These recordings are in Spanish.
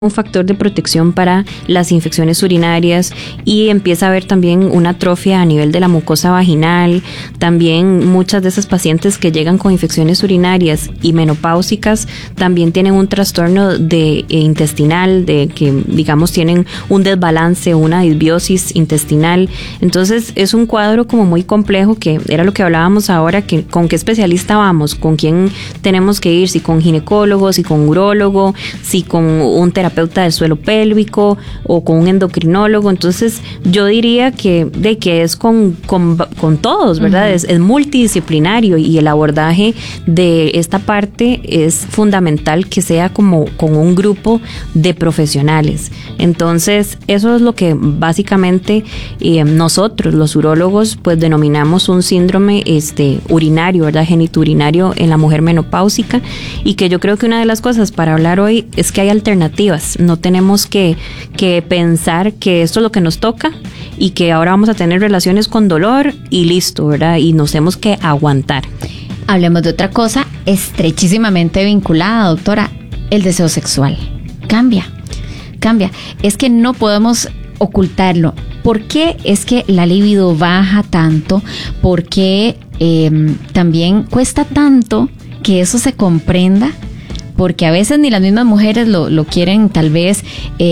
un factor de protección para las infecciones urinarias y empieza a haber también una atrofia a nivel de la mucosa vaginal. También muchas de esas pacientes que llegan con infecciones urinarias y menopáusicas también tienen un trastorno intestinal, de que digamos tienen un desbalance, una disbiosis intestinal. Entonces es un cuadro como muy complejo, que era lo que hablábamos ahora, que con qué especialista vamos, con quién tenemos que ir, si con ginecólogo, si con urólogo, si con un terapeuta del suelo pélvico o con un endocrinólogo. Entonces yo diría que es con todos, ¿verdad? Uh-huh. Es multidisciplinario, y el abordaje de esta parte es fundamental que sea como con un grupo de profesionales. Entonces eso es lo que básicamente nosotros los urólogos pues denominamos un síndrome urinario, ¿verdad? Genitourinario en la mujer menopáusica, y que yo creo que una de las cosas para hablar hoy es que hay alternativas. No tenemos que pensar que esto es lo que nos toca y que ahora vamos a tener relaciones con dolor y listo, ¿verdad? Y nos tenemos que aguantar. Hablemos de otra cosa estrechísimamente vinculada, doctora, el deseo sexual. Cambia. Es que no podemos ocultarlo. ¿Por qué es que la libido baja tanto? ¿Por qué también cuesta tanto que eso se comprenda? Porque a veces ni las mismas mujeres lo quieren tal vez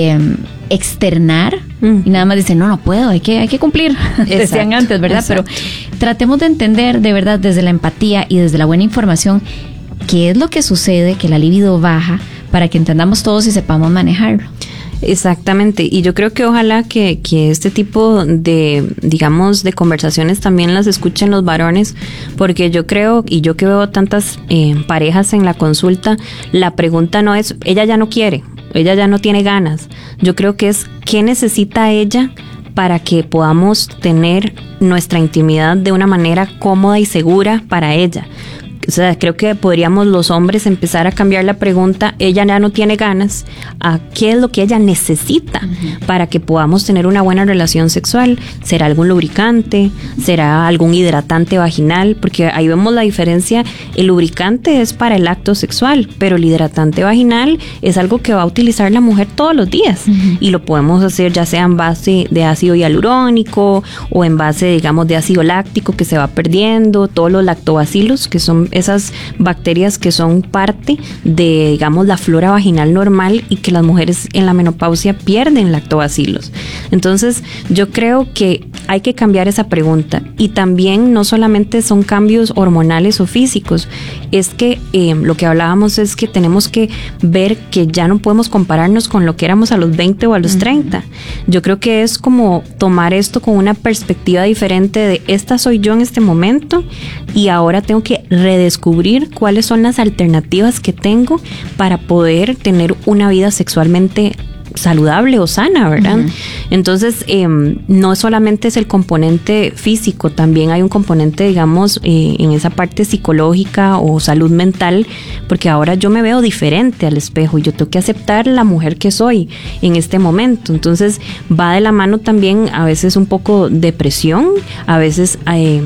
externar, y nada más dicen, no puedo, hay que cumplir. Decían antes, ¿verdad? Exacto. Pero tratemos de entender de verdad desde la empatía y desde la buena información qué es lo que sucede, que la libido baja, para que entendamos todos y sepamos manejarlo. Exactamente, y yo creo que ojalá que este tipo de, digamos, de conversaciones también las escuchen los varones, porque yo creo, y yo que veo tantas parejas en la consulta, la pregunta no es, ella ya no quiere, ella ya no tiene ganas. Yo creo que es, ¿qué necesita ella para que podamos tener nuestra intimidad de una manera cómoda y segura para ella? O sea, creo que podríamos los hombres empezar a cambiar la pregunta, ella ya no tiene ganas, a qué es lo que ella necesita para que podamos tener una buena relación sexual. ¿Será algún lubricante? ¿Será algún hidratante vaginal? Porque ahí vemos la diferencia. El lubricante es para el acto sexual, pero el hidratante vaginal es algo que va a utilizar la mujer todos los días, y lo podemos hacer ya sea en base de ácido hialurónico o en base, digamos, de ácido láctico que se va perdiendo, todos los lactobacilos, que son esas bacterias que son parte de, digamos, la flora vaginal normal, y que las mujeres en la menopausia pierden lactobacilos. Entonces yo creo que hay que cambiar esa pregunta, y también no solamente son cambios hormonales o físicos, es que lo que hablábamos es que tenemos que ver que ya no podemos compararnos con lo que éramos a los 20 o a los 30. Yo creo que es como tomar esto con una perspectiva diferente de, esta soy yo en este momento, y ahora tengo que redescubrir cuáles son las alternativas que tengo para poder tener una vida sexualmente saludable o sana, ¿verdad? Entonces, no solamente es el componente físico, también hay un componente, digamos, en esa parte psicológica o salud mental, porque ahora yo me veo diferente al espejo y yo tengo que aceptar la mujer que soy en este momento. Entonces, va de la mano también a veces un poco depresión, a veces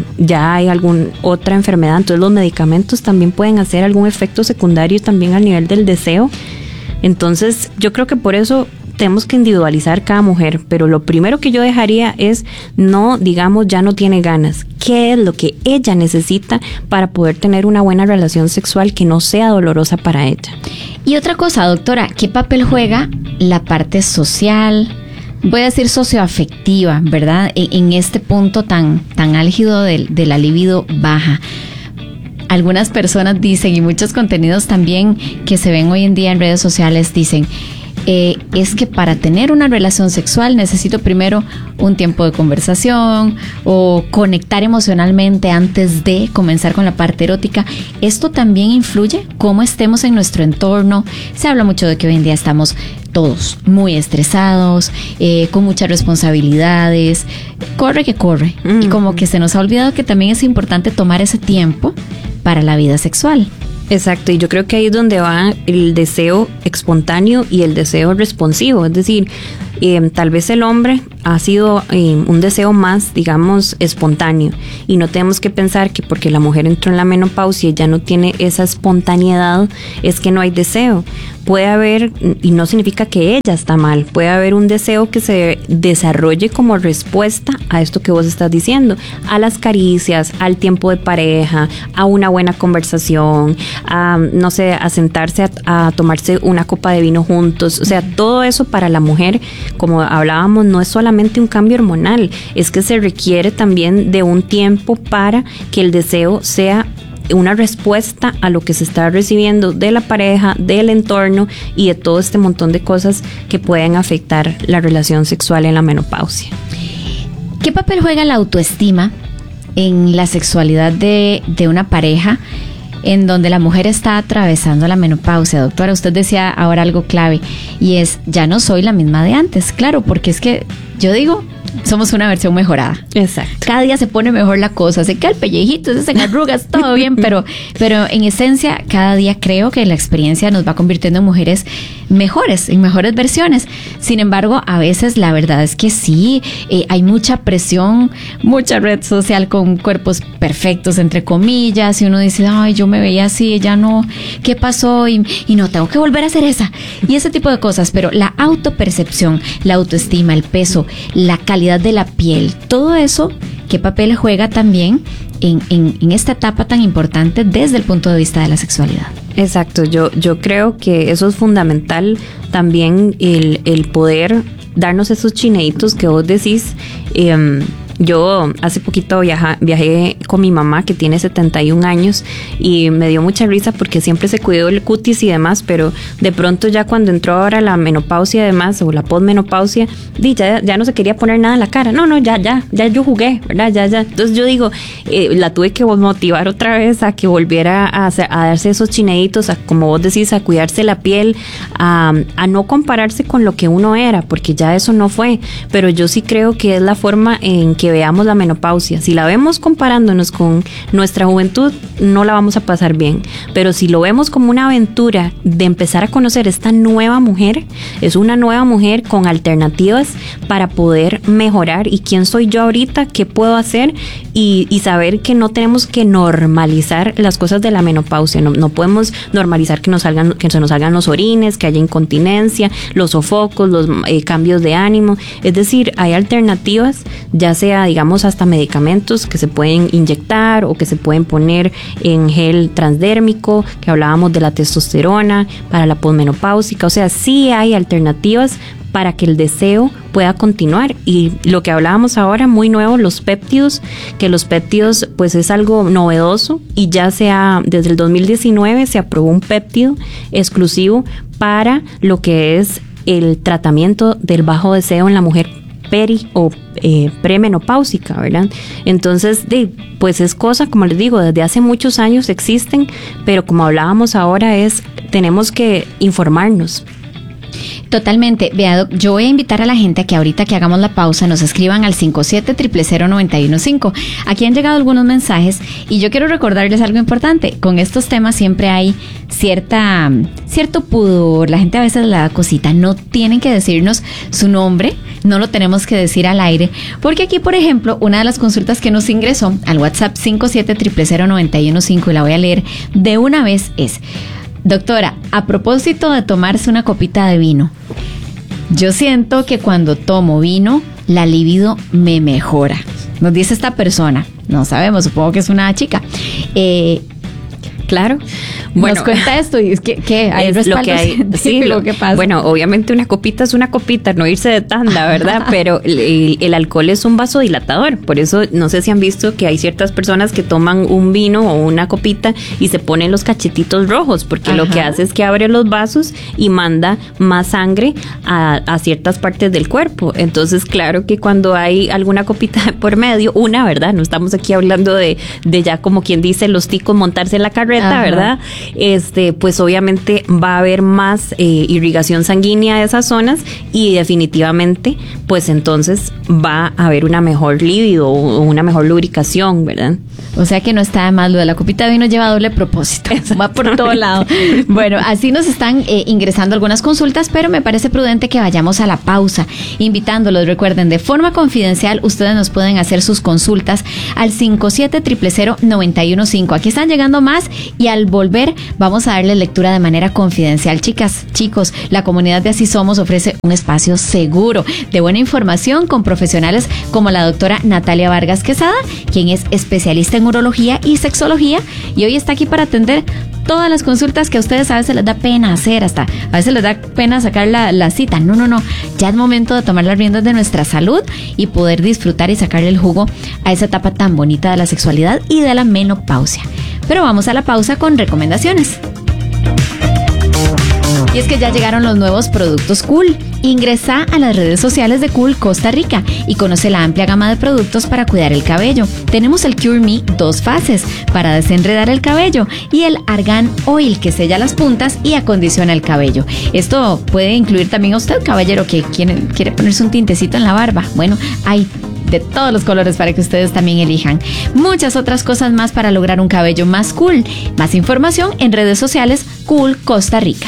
ya hay alguna otra enfermedad, entonces los medicamentos también pueden hacer algún efecto secundario también al nivel del deseo. Entonces, yo creo que por eso tenemos que individualizar cada mujer, pero lo primero que yo dejaría es, no digamos ya no tiene ganas, ¿qué es lo que ella necesita para poder tener una buena relación sexual que no sea dolorosa para ella? Y otra cosa, doctora, ¿qué papel juega la parte social, voy a decir socioafectiva, ¿verdad? En este punto tan álgido de la libido baja. Algunas personas dicen, y muchos contenidos también que se ven hoy en día en redes sociales dicen, es que para tener una relación sexual necesito primero un tiempo de conversación o conectar emocionalmente antes de comenzar con la parte erótica. ¿Esto también influye cómo estemos en nuestro entorno? Se habla mucho de que hoy en día estamos todos muy estresados, con muchas responsabilidades, corre que corre, y como que se nos ha olvidado que también es importante tomar ese tiempo para la vida sexual. Exacto, y yo creo que ahí es donde va el deseo espontáneo y el deseo responsivo, es decir, tal vez el hombre ha sido un deseo más, digamos, espontáneo. Y no tenemos que pensar que porque la mujer entró en la menopausia y ya no tiene esa espontaneidad, es que no hay deseo. Puede haber, y no significa que ella está mal, puede haber un deseo que se desarrolle como respuesta a esto que vos estás diciendo, a las caricias, al tiempo de pareja, a una buena conversación, a, no sé, a sentarse a tomarse una copa de vino juntos. O sea, todo eso para la mujer, como hablábamos, no es solamente un cambio hormonal, es que se requiere también de un tiempo para que el deseo sea una respuesta a lo que se está recibiendo de la pareja, del entorno y de todo este montón de cosas que pueden afectar la relación sexual en la menopausia. ¿Qué papel juega la autoestima en la sexualidad de una pareja en donde la mujer está atravesando la menopausia? Doctora, usted decía ahora algo clave y es, ya no soy la misma de antes. Claro, porque es que yo digo, somos una versión mejorada. Exacto. Cada día se pone mejor la cosa, se cae el pellejito, se hacen arrugas, todo bien, pero en esencia cada día creo que la experiencia nos va convirtiendo en mujeres mejores, en mejores versiones. Sin embargo, a veces la verdad es que sí, hay mucha presión, mucha red social con cuerpos perfectos, entre comillas, y uno dice, ay, yo me veía así, ya no, ¿qué pasó? Y no, tengo que volver a hacer esa. Y ese tipo de cosas, pero la autopercepción, la autoestima, el peso, la calidad de la piel, todo eso, ¿qué papel juega también en esta etapa tan importante desde el punto de vista de la sexualidad? Exacto, yo creo que eso es fundamental también, el poder darnos esos chineitos que vos decís. Yo hace poquito viajé con mi mamá, que tiene 71 años, y me dio mucha risa porque siempre se cuidó el cutis y demás, pero de pronto ya cuando entró ahora la menopausia y demás, o la posmenopausia, ya no se quería poner nada en la cara. No, ya yo jugué, ¿verdad? Ya. Entonces yo digo, la tuve que motivar otra vez a que volviera a darse esos chineitos, a, como vos decís, a cuidarse la piel, a no compararse con lo que uno era, porque ya eso no fue. Pero yo sí creo que es la forma en que veamos la menopausia. Si la vemos comparándonos con nuestra juventud, no la vamos a pasar bien. Pero si lo vemos como una aventura de empezar a conocer esta nueva mujer, es una nueva mujer con alternativas para poder mejorar. ¿Y quién soy yo ahorita? ¿Qué puedo hacer? Y saber que no tenemos que normalizar las cosas de la menopausia. No podemos normalizar que se nos salgan los orines, que haya incontinencia, los sofocos, los cambios de ánimo. Es decir, hay alternativas, ya sea, digamos, hasta medicamentos que se pueden inyectar o que se pueden poner en gel transdérmico, que hablábamos de la testosterona para la posmenopáusica. O sea, sí hay alternativas para que el deseo pueda continuar. Y lo que hablábamos ahora, muy nuevo, los péptidos, que los péptidos pues es algo novedoso, y ya desde el 2019 se aprobó un péptido exclusivo para lo que es el tratamiento del bajo deseo en la mujer premenopáusica, ¿verdad? Entonces, pues es cosa, como les digo, desde hace muchos años existen, pero como hablábamos ahora, tenemos que informarnos. Totalmente. Vea, Doc, yo voy a invitar a la gente a que ahorita que hagamos la pausa nos escriban al 57000915. Aquí han llegado algunos mensajes y yo quiero recordarles algo importante. Con estos temas siempre hay cierto pudor. La gente a veces le da cosita. No tienen que decirnos su nombre, no lo tenemos que decir al aire, porque aquí, por ejemplo, una de las consultas que nos ingresó al WhatsApp 57000915, y la voy a leer de una vez, es: doctora, a propósito de tomarse una copita de vino, yo siento que cuando tomo vino, la libido me mejora. Nos dice esta persona, no sabemos, supongo que es una chica. Claro. Bueno, nos cuenta esto y es que hay respaldo científico, lo que pasa. Bueno, obviamente una copita es una copita, no irse de tanda, ¿verdad? Pero el alcohol es un vasodilatador, por eso no sé si han visto que hay ciertas personas que toman un vino o una copita y se ponen los cachetitos rojos, porque lo que hace es que abre los vasos y manda más sangre a ciertas partes del cuerpo. Entonces, claro que cuando hay alguna copita por medio, ¿verdad? No estamos aquí hablando de ya como quien dice los ticos montarse en la carreta, dieta, ¿verdad? Pues obviamente va a haber más irrigación sanguínea de esas zonas y definitivamente, pues entonces va a haber una mejor libido o una mejor lubricación, ¿verdad? O sea que no está de más, lo de la copita de vino lleva doble propósito, va por todo lado. Bueno, así nos están ingresando algunas consultas, pero me parece prudente que vayamos a la pausa, invitándolos, recuerden, de forma confidencial, ustedes nos pueden hacer sus consultas al 57000915. Aquí están llegando más y al volver vamos a darle lectura de manera confidencial. Chicas, chicos, la comunidad de Así Somos ofrece un espacio seguro de buena información con profesionales como la doctora Natalia Vargas Quesada, quien es especialista en urología y sexología y hoy está aquí para atender todas las consultas que a ustedes a veces les da pena hacer, hasta a veces les da pena sacar la cita. No, ya es momento de tomar las riendas de nuestra salud y poder disfrutar y sacarle el jugo a esa etapa tan bonita de la sexualidad y de la menopausia. Pero vamos a la pausa con recomendaciones. Y es que ya llegaron los nuevos productos Cool. Ingresa a las redes sociales de Cool Costa Rica y conoce la amplia gama de productos para cuidar el cabello. Tenemos el Cure Me 2 fases para desenredar el cabello y el Argan Oil que sella las puntas y acondiciona el cabello. Esto puede incluir también a usted, caballero, que quiere ponerse un tintecito en la barba. Bueno, hay de todos los colores para que ustedes también elijan. Muchas otras cosas más para lograr un cabello más cool. Más información en redes sociales Cool Costa Rica.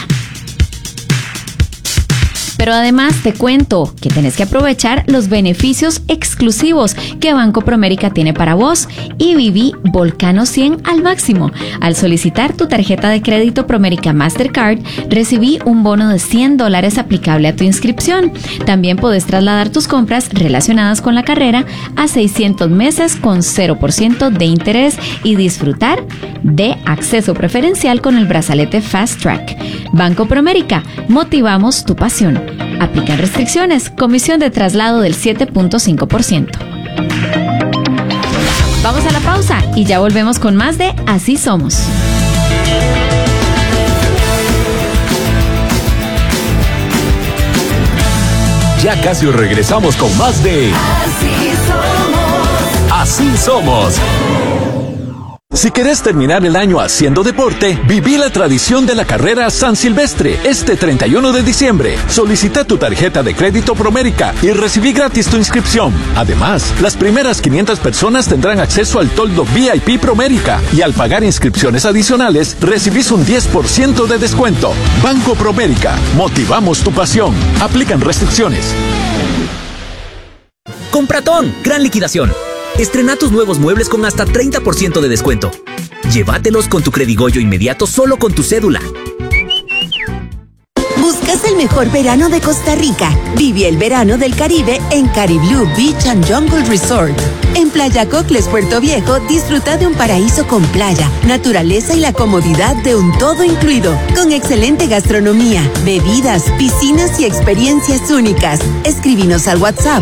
Pero además te cuento que tenés que aprovechar los beneficios exclusivos que Banco Promérica tiene para vos y viví Volcano 100 al máximo. Al solicitar tu tarjeta de crédito Promérica Mastercard, recibí un bono de $100 aplicable a tu inscripción. También podés trasladar tus compras relacionadas con la carrera a 600 meses con 0% de interés y disfrutar de acceso preferencial con el brazalete Fast Track. Banco Promérica, motivamos tu pasión. Aplican restricciones, comisión de traslado del 7.5%. Vamos a la pausa y ya volvemos con más de Así Somos. Ya casi regresamos con más de Así Somos. Así Somos. Si querés terminar el año haciendo deporte, viví la tradición de la carrera San Silvestre este 31 de diciembre. Solicita tu tarjeta de crédito Promérica y recibí gratis tu inscripción. Además, las primeras 500 personas tendrán acceso al toldo VIP Promérica y al pagar inscripciones adicionales, recibís un 10% de descuento. Banco Promérica, motivamos tu pasión. Aplican restricciones. Compratón, gran liquidación. Estrena tus nuevos muebles con hasta 30% de descuento. Llévatelos con tu Credigoyo inmediato solo con tu cédula. ¿Buscas el mejor verano de Costa Rica? Vive el verano del Caribe en Cariblue Beach and Jungle Resort. En Playa Cocles, Puerto Viejo, disfruta de un paraíso con playa, naturaleza y la comodidad de un todo incluido, con excelente gastronomía, bebidas, piscinas y experiencias únicas. Escríbenos al WhatsApp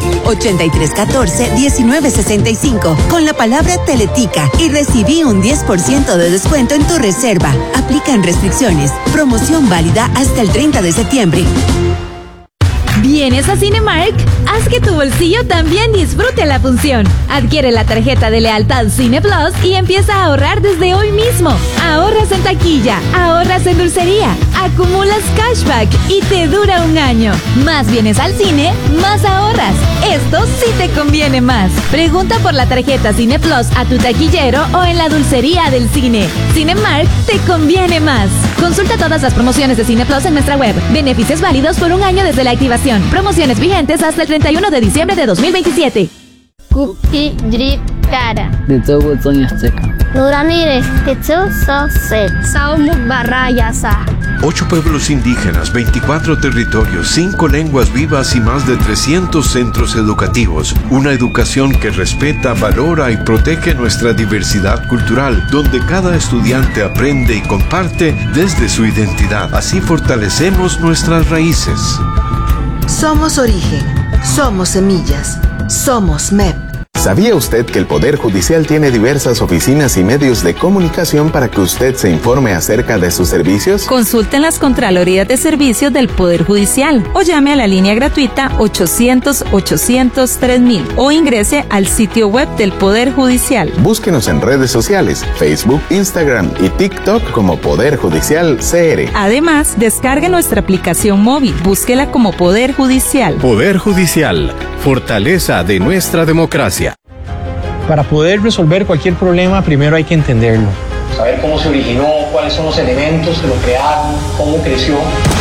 8314-1965 con la palabra Teletica y recibí un 10% de descuento en tu reserva. Aplican restricciones. Promoción válida hasta el 30 de septiembre. ¿Vienes a Cinemark? Haz que tu bolsillo también disfrute la función. Adquiere la tarjeta de lealtad Cine Plus y empieza a ahorrar desde hoy mismo. Ahorras en taquilla, ahorras en dulcería, acumulas cashback y te dura un año. Más vienes al cine, más ahorras. Esto sí te conviene más. Pregunta por la tarjeta Cine Plus a tu taquillero o en la dulcería del cine. Cinemark te conviene más. Consulta todas las promociones de Cine Plus en nuestra web. Beneficios válidos por un año desde la activación. Promociones vigentes hasta el 31 de diciembre de 2027. Cookie drip cara. Nuranire, Saumuk Barrayasa. 8 pueblos indígenas, 24 territorios, 5 lenguas vivas y más de 300 centros educativos. Una educación que respeta, valora y protege nuestra diversidad cultural, donde cada estudiante aprende y comparte desde su identidad. Así fortalecemos nuestras raíces. Somos origen, somos semillas, somos MEP. ¿Sabía usted que el Poder Judicial tiene diversas oficinas y medios de comunicación para que usted se informe acerca de sus servicios? Consulte en las Contralorías de Servicios del Poder Judicial o llame a la línea gratuita 800-800-3000 o ingrese al sitio web del Poder Judicial. Búsquenos en redes sociales, Facebook, Instagram y TikTok como Poder Judicial CR. Además, descargue nuestra aplicación móvil. Búsquela como Poder Judicial. Poder Judicial, fortaleza de nuestra democracia. Para poder resolver cualquier problema, primero hay que entenderlo. Saber cómo se originó, cuáles son los elementos que lo crearon, cómo creció.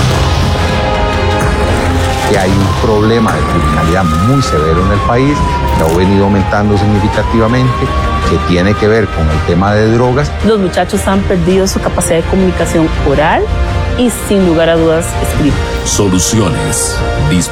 Que hay un problema de criminalidad muy severo en el país, que ha venido aumentando significativamente, que tiene que ver con el tema de drogas. Los muchachos han perdido su capacidad de comunicación oral y sin lugar a dudas escrita. Soluciones.